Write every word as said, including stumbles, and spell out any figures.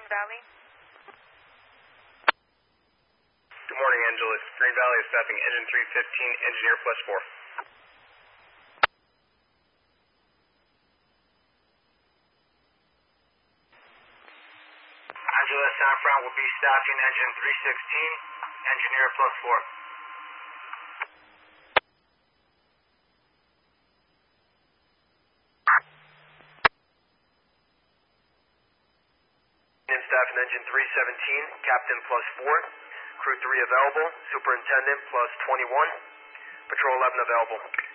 Green Valley. Good morning, Angeles. Green Valley is staffing engine three fifteen, engineer plus four. Angeles, San Fran will be staffing engine three sixteen, engineer plus four. In staffing engine three seventeen, captain plus four. Crew three available, superintendent plus twenty-one. Patrol eleven available.